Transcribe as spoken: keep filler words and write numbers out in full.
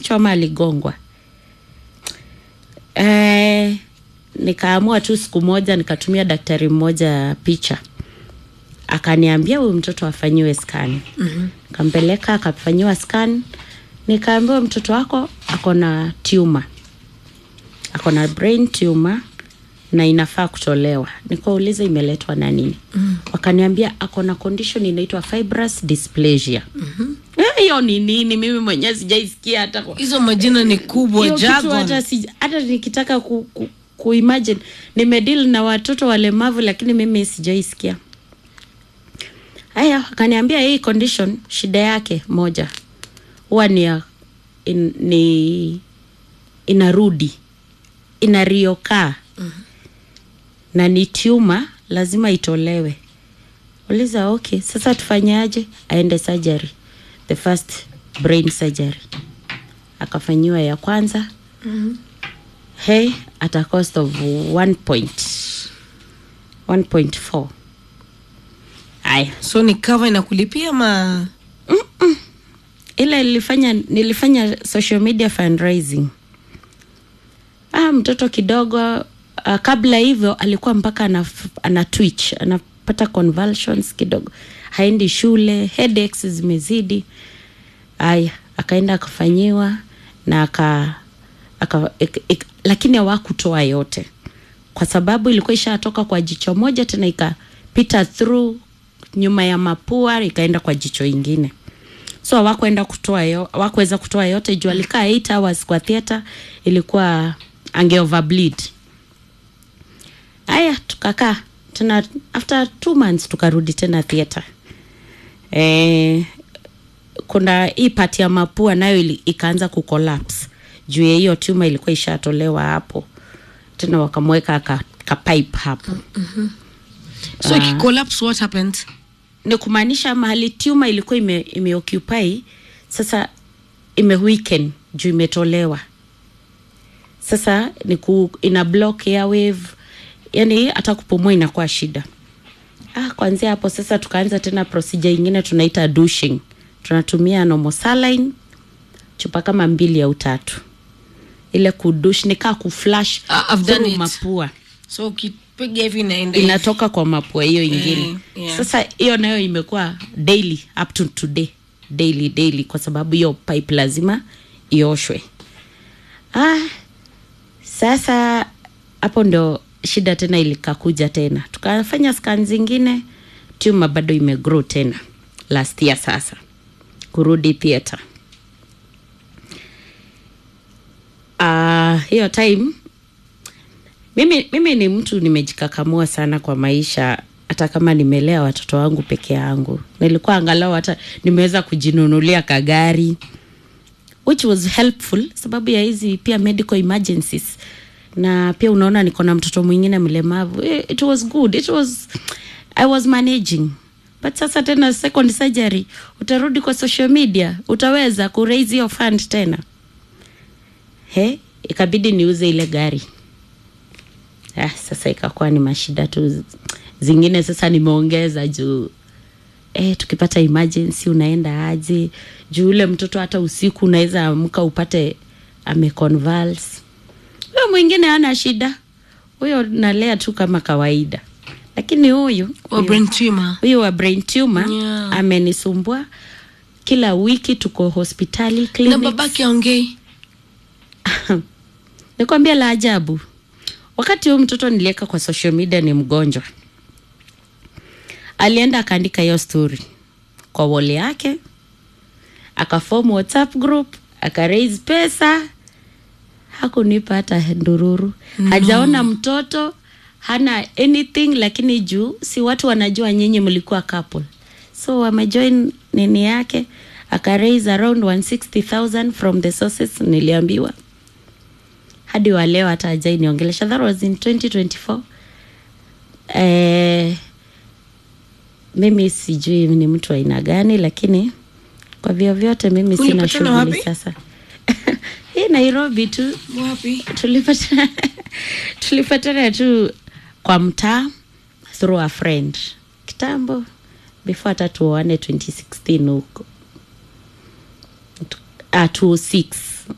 kichwa ama aligongwa. Eh, nikaamua tu siku moja nikatumia daktari mmoja picha. Akaniambia huyu mtoto afanyiwe scan. Mhm. Kampeleka akafanyiwa scan. Nikaambiwa mtoto wako akona tumor. Akona brain tumor na inafaa kutolewa. Nikauliza imeletwa na nini? Mm. Wakaniambia akona condition inaitwa fibrous dysplasia. Mhm. Hiyo ni nini? Mimi mwenyewe sijaisikia hata. Hizo majina ni kubwa Jagon. Hata si, hata nikitaka ku, ku, ku imagine nimedeal na watoto walemavu lakini mimi sijaisikia. Haya, akaniambia hii condition shida yake moja. Huwa ni in, ni inarudi. Inarioka. Mhm. Na ni tumor lazima itolewe. Uliza okay, sasa tufanyaje? Aende surgery. The first brain surgery. Akafanyiwa ya kwanza. Mhm. Hey, at a cost of one point four. Aya, so ni cover inakulipia ma mm -mm. Ile nilifanya nilifanya social media fundraising. Ah, mtoto kidogo uh, kabla hivyo alikuwa mpaka ana, ana twitch, anapata convulsions kidogo. Haendi shule, headaches zimezidi. Aya, akaenda akafanyiwa na aka, aka ek, ek, lakini hawakutoa yote. Kwa sababu ilikuwa ishatoka kwa jicho moja tena ikapita through nyuma ya mapua ikaenda kwa jicho ingine. So hawakwenda kutoa yo, hawakuweza kutoa yote juu alikaa eight hours kwa theater, ilikuwa ange overbleed. Aya, tukakaa tena after two months tukarudi tena theater. Eh, kuna hii part ya mapua nayo ikaanza kucollapse. Juu ya hiyo tumor ilikuwa ishatolewa hapo. Tena wakamweka ka, ka pipe hapo. Mm-hmm. So uh, collapse, what happened? Ni kumaanisha mahali tumor ilikuwa ime, ime occupy sasa ime weaken juu imetolewa. Sasa ni ku, ina block airwave, yani hata kupumua inakuwa shida. Ah, kuanzia hapo sasa tukaanza tena procedure nyingine tunaita douching. Tunatumia normal saline chupa kama mbili au tatu. Ile kudush nika kuflash uh, mapua. So ukipiga hivi inaenda inatoka kwa mapua hiyo ingine. Yeah, yeah. Sasa hiyo nayo imekuwa daily up to today. Daily daily kwa sababu hiyo pipe lazima ioshwe. Ah, sasa hapo ndo shida tena ilikakuja tena. Tukafanya scan zingine, tumor bado imegrow tena. Last year sasa kurudi theater. Ah, uh, hiyo time mimi mimi ni mtu nimejikakamua sana kwa maisha, hata kama nimelea watoto wangu peke yangu. Nilikuwa angalau hata nimeweza kujinunulia kagari, which was helpful sababu ya hizi pia medical emergencies. Na pia unaona niko na mtoto mwingine mlemavu. It was good. It was I was managing. But sasa tena second surgery, utarudi kwa social media, utaweza ku raise your fund tena. He, ikabidi niuze ile gari. Ah, sasa ikakuwa ni mashida tu zingine sasa nimeongeza juu eh tukipata emergency unaenda aje? Juu ule mtoto hata usiku unaweza amka upate ameconvulse. Huyo mwingine hana shida. Huyo nalea tu kama kawaida. Lakini huyu wa brain tumor, huyu wa brain tumor yeah, amenisumbua kila wiki, tuko hospitali, clinics. Na babake aongei. Nikwambia la ajabu. Wakati huyo mtoto nilieka kwa social media ni mgonjwa, alienda akaandika hiyo story kwa wall yake, akaform WhatsApp group, aka raise pesa, hakunipa hata ndururu. No. Hajaona mtoto, hana anything, lakini juu si watu wanajua nyinyi mlikuwa couple. So wamejoin nini yake, aka raise around one hundred sixty thousand from the sources niliambiwa. Hadi wa leo hata hajai niongelesha. That was in twenty twenty-four. Eh, mimi sijui ni mtu aina gani, lakini kwa vyo vyote mimi sina shughuli sasa. Hii Nairobi tu. Wapi? Tulipata tulipatana tu kwa mtaa through a friend. Kitambo before hata tuoane twenty sixteen huko. Ah, two oh six.